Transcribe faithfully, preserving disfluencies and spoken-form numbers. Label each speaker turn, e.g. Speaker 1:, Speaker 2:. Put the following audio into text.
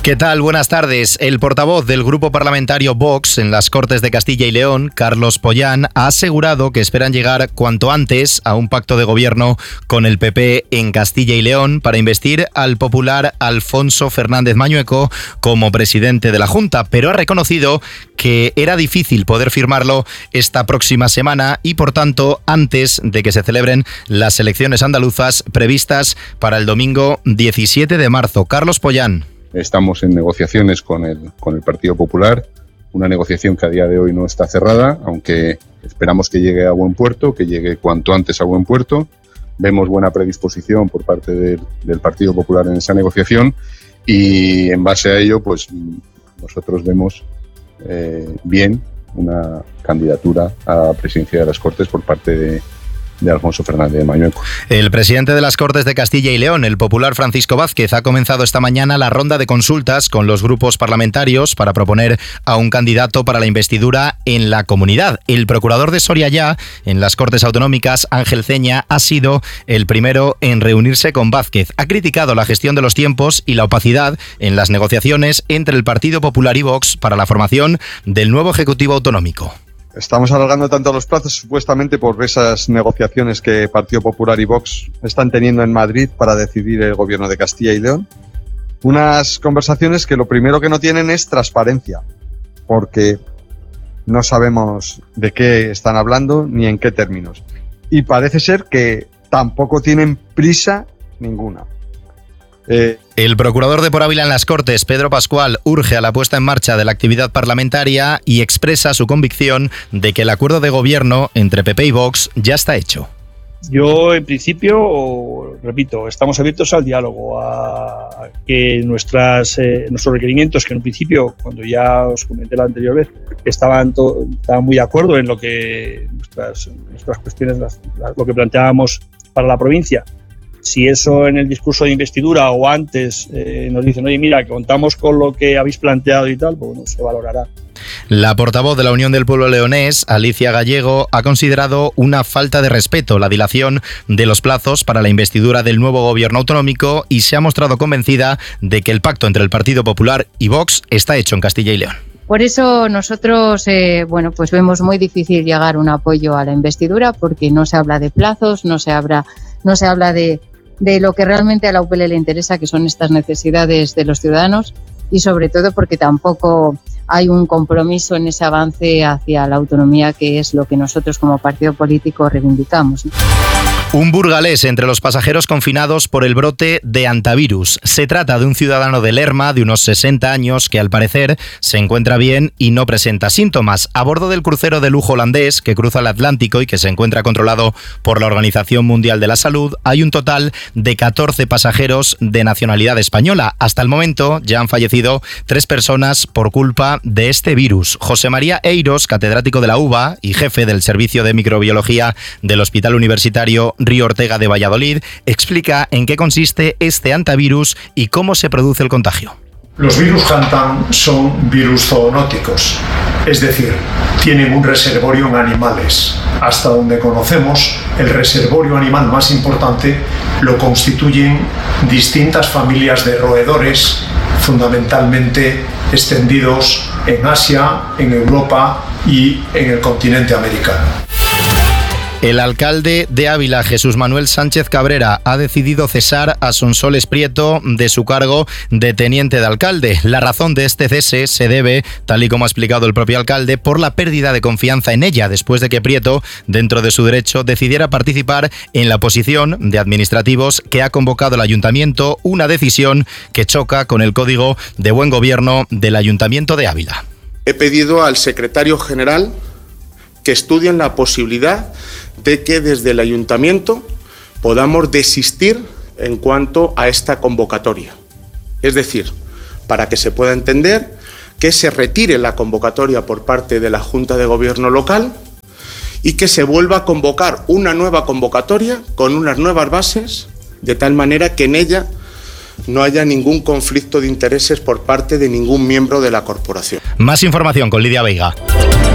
Speaker 1: ¿Qué tal? Buenas tardes. El portavoz del grupo parlamentario Vox en las Cortes de Castilla y León, Carlos Pollán, ha asegurado que esperan llegar cuanto antes a un pacto de gobierno con el P P en Castilla y León para investir al popular Alfonso Fernández Mañueco como presidente de la Junta, pero ha reconocido que era difícil poder firmarlo esta próxima semana y, por tanto, antes de que se celebren las elecciones andaluzas previstas para el domingo diecisiete de marzo. Carlos Pollán.
Speaker 2: Estamos en negociaciones con el, con el Partido Popular, una negociación que a día de hoy no está cerrada, aunque esperamos que llegue a buen puerto, que llegue cuanto antes a buen puerto. Vemos buena predisposición por parte del, del Partido Popular en esa negociación y en base a ello, pues nosotros vemos eh, bien una candidatura a la presidencia de las Cortes por parte de de Alfonso Fernández de Mañueco.
Speaker 1: El presidente de las Cortes de Castilla y León, el popular Francisco Vázquez, ha comenzado esta mañana la ronda de consultas con los grupos parlamentarios para proponer a un candidato para la investidura en la comunidad. El procurador de Soria ya, en las Cortes Autonómicas, Ángel Ceña, ha sido el primero en reunirse con Vázquez. Ha criticado la gestión de los tiempos y la opacidad en las negociaciones entre el Partido Popular y Vox para la formación del nuevo Ejecutivo Autonómico.
Speaker 3: Estamos alargando tanto los plazos supuestamente por esas negociaciones que Partido Popular y Vox están teniendo en Madrid para decidir el gobierno de Castilla y León. Unas conversaciones que lo primero que no tienen es transparencia, porque no sabemos de qué están hablando ni en qué términos. Y parece ser que tampoco tienen prisa ninguna.
Speaker 1: Eh, el procurador de por Ávila en las Cortes, Pedro Pascual, urge a la puesta en marcha de la actividad parlamentaria y expresa su convicción de que el acuerdo de gobierno entre P P y Vox ya está hecho.
Speaker 4: Yo, en principio, repito, estamos abiertos al diálogo, a que nuestras, eh, nuestros requerimientos, que en un principio, cuando ya os comenté la anterior vez, estaban, to- estaban muy de acuerdo en lo que nuestras, nuestras cuestiones, las, las, lo que planteábamos para la provincia. Si eso en el discurso de investidura o antes eh, nos dicen, oye, mira, que contamos con lo que habéis planteado y tal, pues bueno, se valorará.
Speaker 1: La portavoz de la Unión del Pueblo Leonés, Alicia Gallego, ha considerado una falta de respeto la dilación de los plazos para la investidura del nuevo gobierno autonómico y se ha mostrado convencida de que el pacto entre el Partido Popular y Vox está hecho en Castilla y León.
Speaker 5: Por eso nosotros, eh, bueno, pues vemos muy difícil llegar a un apoyo a la investidura porque no se habla de plazos, no se habla, no se habla de de lo que realmente a la U P L le interesa, que son estas necesidades de los ciudadanos, y sobre todo porque tampoco hay un compromiso en ese avance hacia la autonomía, que es lo que nosotros como partido político reivindicamos, ¿no?
Speaker 1: Un burgalés entre los pasajeros confinados por el brote de hantavirus. Se trata de un ciudadano de Lerma de unos sesenta años que al parecer se encuentra bien y no presenta síntomas. A bordo del crucero de lujo holandés que cruza el Atlántico y que se encuentra controlado por la Organización Mundial de la Salud, hay un total de catorce pasajeros de nacionalidad española. Hasta el momento ya han fallecido tres personas por culpa de este virus. José María Eiros, catedrático de la U B A y jefe del Servicio de Microbiología del Hospital Universitario Río Ortega de Valladolid, explica en qué consiste este hantavirus y cómo se produce el contagio.
Speaker 6: Los virus Hantam son virus zoonóticos, es decir, tienen un reservorio en animales. Hasta donde conocemos, el reservorio animal más importante lo constituyen distintas familias de roedores, fundamentalmente extendidos en Asia, en Europa y en el continente americano.
Speaker 1: El alcalde de Ávila, Jesús Manuel Sánchez Cabrera, ha decidido cesar a Sonsoles Prieto de su cargo de teniente de alcalde. La razón de este cese se debe, tal y como ha explicado el propio alcalde, por la pérdida de confianza en ella, después de que Prieto, dentro de su derecho, decidiera participar en la oposición de administrativos que ha convocado el ayuntamiento, una decisión que choca con el Código de Buen Gobierno del Ayuntamiento de Ávila.
Speaker 7: He pedido al secretario general que estudien la posibilidad de que desde el ayuntamiento podamos desistir en cuanto a esta convocatoria. Es decir, para que se pueda entender que se retire la convocatoria por parte de la Junta de Gobierno local y que se vuelva a convocar una nueva convocatoria con unas nuevas bases, de tal manera que en ella no haya ningún conflicto de intereses por parte de ningún miembro de la corporación.
Speaker 1: Más información con Lidia Veiga.